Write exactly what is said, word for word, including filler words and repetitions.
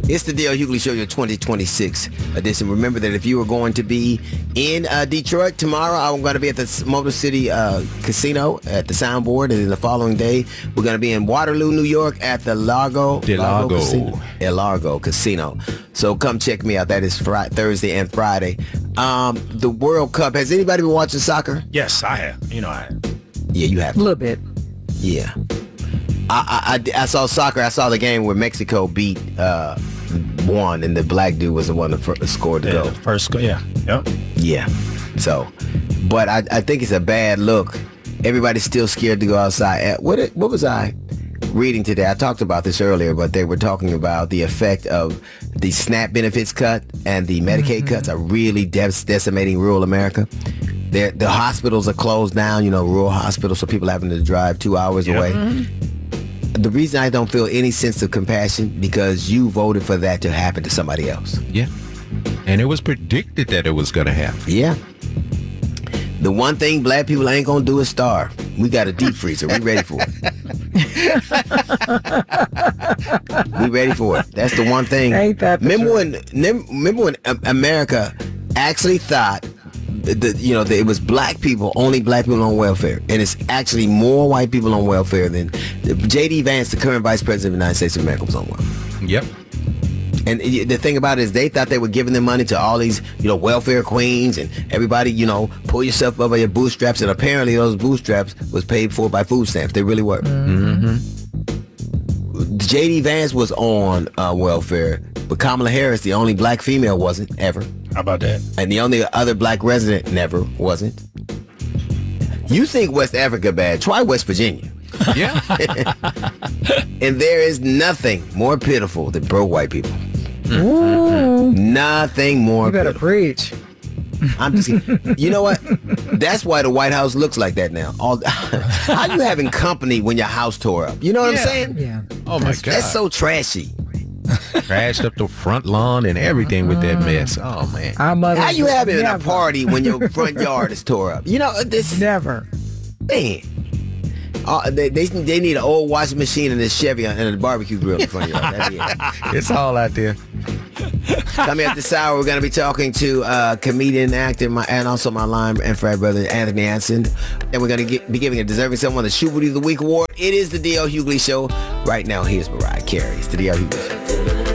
It's the Dale Hughley Show, your twenty twenty-six edition. Remember that if you are going to be in uh, Detroit tomorrow, I'm going to be at the Motor City uh, Casino at the Soundboard, and then the following day, we're going to be in Waterloo, New York at the Largo, De Largo. Largo Casino. El Largo Casino. So come check me out. That is Friday, Thursday and Friday. Um, the World Cup. Has anybody been watching soccer? Yes, I have. You know I have. Yeah, you have. A little bit. Yeah. I, I, I, I saw soccer. I saw the game where Mexico beat uh, won, and the black dude was the one that fir- scored the Yeah, goal. the first go. Yeah. Yep. Yeah. So, but I, I think it's a bad look. Everybody's still scared to go outside. Uh, What it, what was I reading today? I talked about this earlier, but they were talking about the effect of the SNAP benefits cut and the Medicaid mm-hmm. cuts are really de- decimating rural America. They're, the hospitals are closed down, you know, rural hospitals, so people having to drive two hours Yep. away. Mm-hmm. The reason I don't feel any sense of compassion because you voted for that to happen to somebody else. Yeah. And it was predicted that it was going to happen. Yeah. The one thing black people ain't gonna do is starve. We got a deep freezer. We ready for it. We ready for it. That's the one thing. Ain't that the remember truth? when? Remember when um, America actually thought that you know that it was black people, only black people on welfare, and it's actually more white people on welfare than J D Vance, the current vice president of the United States of America, was on welfare. Yep. And the thing about it is they thought they were giving their money to all these, you know, welfare queens and everybody, you know, pull yourself up by your bootstraps. And apparently those bootstraps was paid for by food stamps. They really were. Mm-hmm. J D Vance was on uh, welfare, but Kamala Harris, the only black female, wasn't ever. How about that? And the only other black resident never wasn't. You think West Africa bad? Try West Virginia. Yeah. And there is nothing more pitiful than broke white people. Ooh, Nothing more you better pitiful. preach. I'm just, you know what? That's why the White House looks like that now. All, how you having company when your house tore up? You know what Yeah. I'm saying? Yeah. Oh, my God. That's so trashy. Crashed up the front lawn and everything with that mess. Oh, man. Our mother. How you having a never, party when your front yard is tore up? You know, this, Never. man. Uh, they, they they need an old washing machine and a Chevy and a barbecue grill in front of yard. That'd be it. It's all out there. Coming up this hour, we're going to be talking to uh, comedian, actor, my, and also my line and frat brother, Anthony Anson. And we're going to be giving a deserving someone the Shoe Booty of the Week award. It is the D L Hughley Show. Right now, here's Mariah Carey. It's the D L Hughley Show.